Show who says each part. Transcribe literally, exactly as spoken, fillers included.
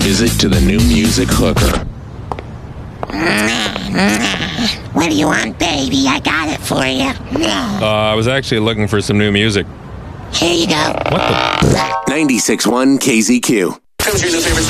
Speaker 1: visit to the New Music Hooker.
Speaker 2: What do you want, baby? I got it for you.
Speaker 3: Uh, I was actually looking for some new music.
Speaker 2: Here you go.
Speaker 3: What the?
Speaker 1: ninety-six point one K Z Q.
Speaker 4: Country's a favorite